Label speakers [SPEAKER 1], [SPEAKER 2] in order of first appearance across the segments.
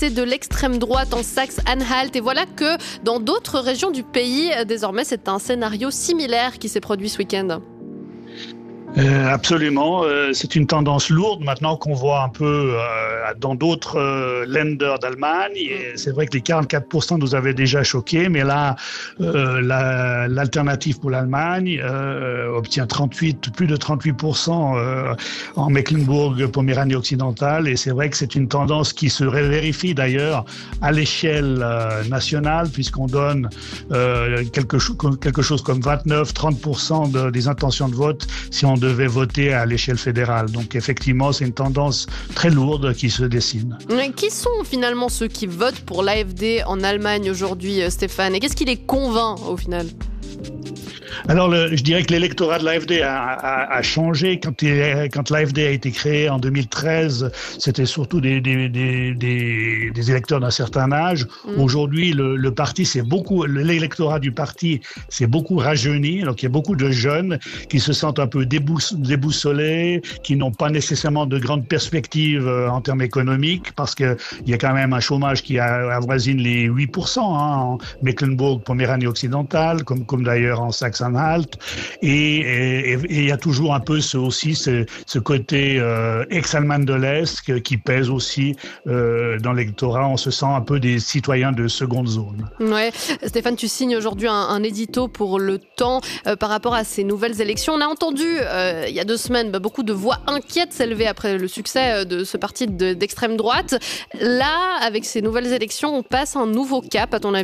[SPEAKER 1] passer de l'extrême droite en Saxe-Anhalt. Et voilà que dans d'autres régions du pays, désormais, c'est un scénario similaire qui s'est produit ce week-end.
[SPEAKER 2] Absolument, c'est une tendance lourde maintenant qu'on voit un peu dans d'autres Länder d'Allemagne. Et c'est vrai que les 44% nous avaient déjà choqués, mais là, l'alternative pour l'Allemagne obtient plus de 38% en Mecklembourg-Poméranie occidentale. Et c'est vrai que c'est une tendance qui se vérifie d'ailleurs à l'échelle nationale, puisqu'on donne quelque chose comme 29-30% des intentions de vote si on devait voter à l'échelle fédérale. Donc effectivement, c'est une tendance très lourde qui se dessine.
[SPEAKER 1] Mais qui sont finalement ceux qui votent pour l'AfD en Allemagne aujourd'hui, Stéphane ? Et qu'est-ce qui les convainc au final ?
[SPEAKER 2] Alors, je dirais que l'électorat de l'AfD a changé. Quand l'AfD a été créée en 2013, c'était surtout des électeurs d'un certain âge. Aujourd'hui, l'électorat du parti s'est beaucoup rajeuni. Donc, il y a beaucoup de jeunes qui se sentent un peu déboussolés, qui n'ont pas nécessairement de grandes perspectives en termes économiques, parce qu'il y a quand même un chômage qui avoisine les 8% en Mecklembourg-Poméranie occidentale, comme d'ailleurs en Saxe-Anhalt. Et il y a toujours un peu ce côté ex-Allemagne de l'Est qui pèse aussi dans l'électorat. On se sent un peu des citoyens de seconde zone.
[SPEAKER 1] Ouais. Stéphane, tu signes aujourd'hui un édito pour Le Temps par rapport à ces nouvelles élections. On a entendu il y a 2 semaines beaucoup de voix inquiètes s'élever après le succès de ce parti d'extrême droite. Là, avec ces nouvelles élections, on passe un nouveau cap, à ton avis ?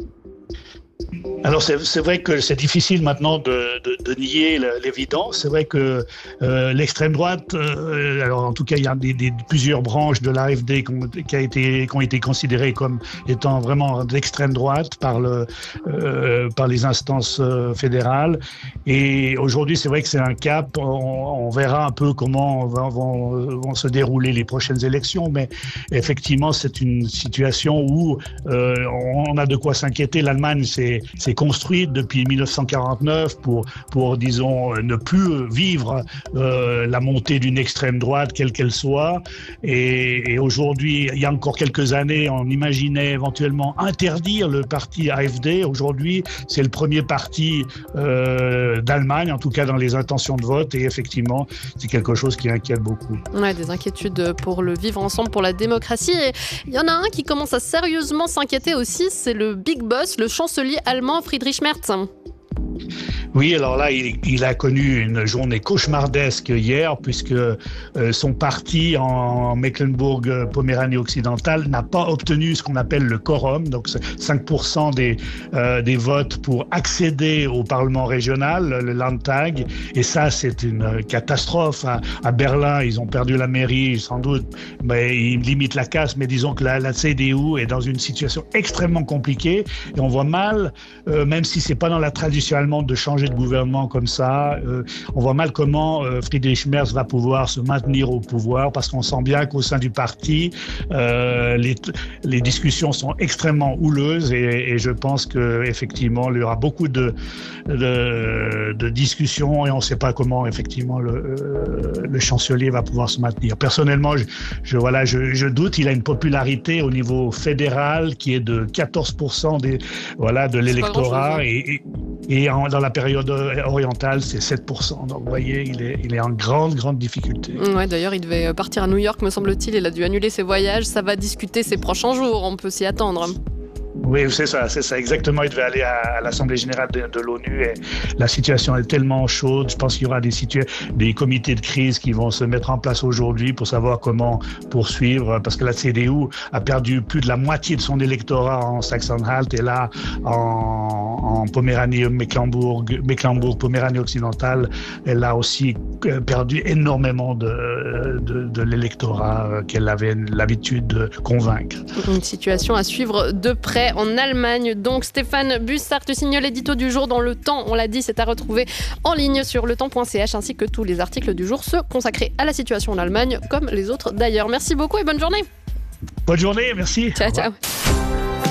[SPEAKER 2] Alors c'est vrai que c'est difficile maintenant de nier l'évidence. C'est vrai que l'extrême droite, alors en tout cas il y a plusieurs branches de l'AfD qui ont été considérées comme étant vraiment d'extrême droite par les instances fédérales. Et aujourd'hui c'est vrai que c'est un cap. On verra un peu comment vont se dérouler les prochaines élections. Mais effectivement c'est une situation où on a de quoi s'inquiéter. L'Allemagne s'est construite depuis 1949 pour disons, ne plus vivre la montée d'une extrême droite, quelle qu'elle soit. Et aujourd'hui, il y a encore quelques années, on imaginait éventuellement interdire le parti AfD. Aujourd'hui, c'est le premier parti d'Allemagne, en tout cas dans les intentions de vote. Et effectivement, c'est quelque chose qui inquiète beaucoup.
[SPEAKER 1] Ouais, des inquiétudes pour le vivre ensemble, pour la démocratie. Et il y en a un qui commence à sérieusement s'inquiéter aussi, c'est le big boss, le chancelier allemand Friedrich Merz.
[SPEAKER 2] Oui, alors là, il a connu une journée cauchemardesque hier, puisque son parti en Mecklembourg-Poméranie occidentale n'a pas obtenu ce qu'on appelle le quorum, donc 5% des votes pour accéder au Parlement régional, le Landtag. Et ça, c'est une catastrophe. À Berlin, ils ont perdu la mairie, sans doute, mais ils limitent la casse. Mais disons que la CDU est dans une situation extrêmement compliquée. Et on voit mal, même si c'est pas dans la tradition allemande de changer de gouvernement comme ça, on voit mal comment Friedrich Merz va pouvoir se maintenir au pouvoir, parce qu'on sent bien qu'au sein du parti, les discussions sont extrêmement houleuses et je pense qu'effectivement, il y aura beaucoup de discussions et on ne sait pas comment effectivement le chancelier va pouvoir se maintenir. Personnellement, je doute. Il a une popularité au niveau fédéral qui est de 14% de l'électorat et dans la période orientale, c'est 7%. Donc, vous voyez, il est en grande difficulté.
[SPEAKER 1] Ouais, d'ailleurs, il devait partir à New York, me semble-t-il. Il a dû annuler ses voyages. Ça va discuter ces prochains jours. On peut s'y attendre.
[SPEAKER 2] Oui, c'est ça, exactement. Il devait aller à l'Assemblée générale de l'ONU et la situation est tellement chaude. Je pense qu'il y aura des comités de crise qui vont se mettre en place aujourd'hui pour savoir comment poursuivre, parce que la CDU a perdu plus de la moitié de son électorat en Saxe-Anhalt et là, en Poméranie, Mecklembourg, Poméranie occidentale, elle a aussi perdu énormément de l'électorat qu'elle avait l'habitude de convaincre.
[SPEAKER 1] Une situation à suivre de près en Allemagne. Donc Stéphane Bussard, tu signes l'édito du jour dans Le Temps. On l'a dit, c'est à retrouver en ligne sur letemps.ch ainsi que tous les articles du jour ceux consacrés à la situation en Allemagne comme les autres d'ailleurs. Merci beaucoup et bonne journée.
[SPEAKER 2] Bonne journée, merci.
[SPEAKER 1] Ciao.